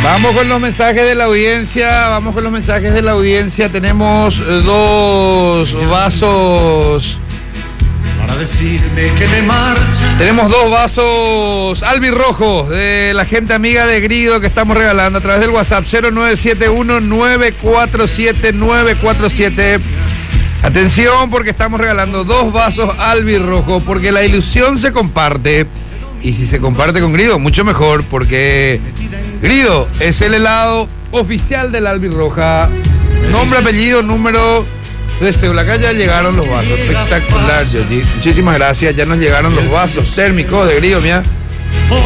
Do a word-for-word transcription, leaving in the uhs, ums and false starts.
Vamos con los mensajes de la audiencia, vamos con los mensajes de la audiencia. Tenemos dos vasos. Para decirme que me marcha. Tenemos dos vasos albirrojos de la gente amiga de Grido que estamos regalando a través del WhatsApp cero nueve siete uno nueve cuatro siete nueve cuatro siete. Atención porque estamos regalando dos vasos albirrojos porque la ilusión se comparte. Y si se comparte con Grido, mucho mejor, porque Grido es el helado oficial de la albirroja. Nombre, apellido, número de cédula. Acá ya llegaron los vasos. Espectacular, Yoyi. Muchísimas gracias. Ya nos llegaron los vasos térmicos de Grido, mira.